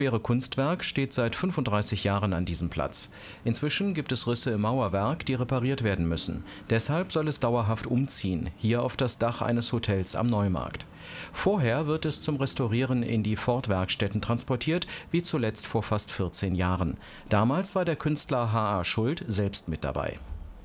Das schwere Kunstwerk steht seit 35 Jahren an diesem Platz. Inzwischen gibt es Risse im Mauerwerk, die repariert werden müssen. Deshalb soll es dauerhaft umziehen, hier auf das Dach eines Hotels am Neumarkt. Vorher wird es zum Restaurieren in die Ford-Werkstätten transportiert, wie zuletzt vor fast 14 Jahren. Damals war der Künstler H.A. Schuld selbst mit dabei.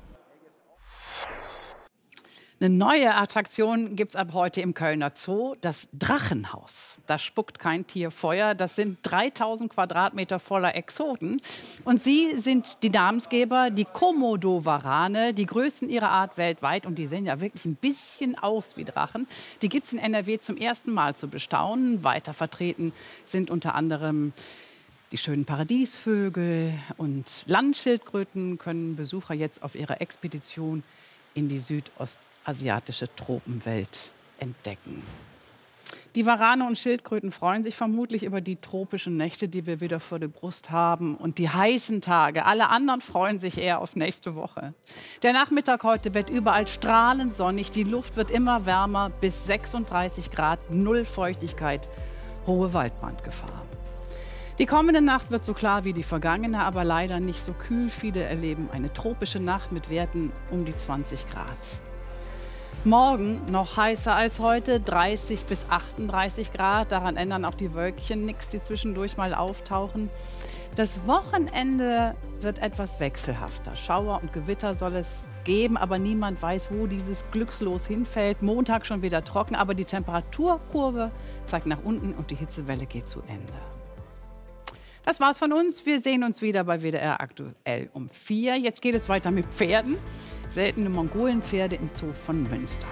Eine neue Attraktion gibt es ab heute im Kölner Zoo, das Drachenhaus. Da spuckt kein Tier Feuer, das sind 3000 Quadratmeter voller Exoten. Und sie sind die Namensgeber, die Komodo-Warane, die größten ihrer Art weltweit. Und die sehen ja wirklich ein bisschen aus wie Drachen. Die gibt es in NRW zum ersten Mal zu bestaunen. Weiter vertreten sind unter anderem die schönen Paradiesvögel und Landschildkröten können Besucher jetzt auf ihrer Expedition in die südostasiatische Tropenwelt entdecken. Die Warane und Schildkröten freuen sich vermutlich über die tropischen Nächte, die wir wieder vor der Brust haben, und die heißen Tage. Alle anderen freuen sich eher auf nächste Woche. Der Nachmittag heute wird überall strahlend sonnig. Die Luft wird immer wärmer, bis 36 Grad, null Feuchtigkeit, hohe Waldbrandgefahr. Die kommende Nacht wird so klar wie die vergangene, aber leider nicht so kühl. Viele erleben eine tropische Nacht mit Werten um die 20 Grad. Morgen noch heißer als heute, 30 bis 38 Grad. Daran ändern auch die Wölkchen nichts, die zwischendurch mal auftauchen. Das Wochenende wird etwas wechselhafter. Schauer und Gewitter soll es geben, aber niemand weiß, wo dieses Glückslos hinfällt. Montag schon wieder trocken, aber die Temperaturkurve zeigt nach unten und die Hitzewelle geht zu Ende. Das war's von uns. Wir sehen uns wieder bei WDR aktuell um 4. Jetzt geht es weiter mit Pferden. Seltene Mongolenpferde im Zoo von Münster.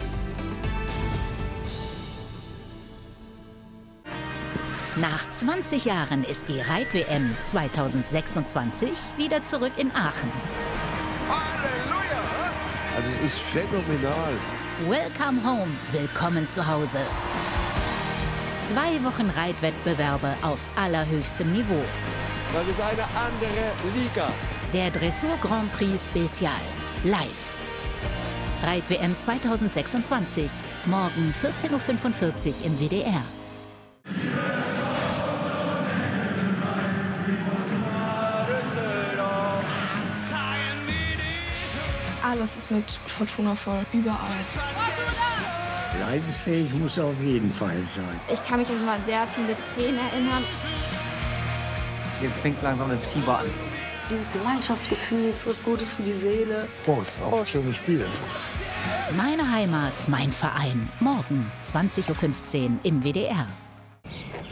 Nach 20 Jahren ist die Reit-WM 2026 wieder zurück in Aachen. Halleluja! Also es ist phänomenal. Welcome home, willkommen zu Hause. 2 Wochen Reitwettbewerbe auf allerhöchstem Niveau. Das ist eine andere Liga. Der Dressur Grand Prix Spezial. Live. Reit-WM 2026. Morgen 14:45 Uhr im WDR. Alles ist mit Fortuna voll. Überall. Leidensfähig muss er auf jeden Fall sein. Ich kann mich an mal sehr viele Tränen erinnern. Jetzt fängt langsam das Fieber an. Dieses Gemeinschaftsgefühl ist was Gutes für die Seele. Prost, auch schönes Spiel. Meine Heimat, mein Verein. Morgen 20:15 Uhr im WDR.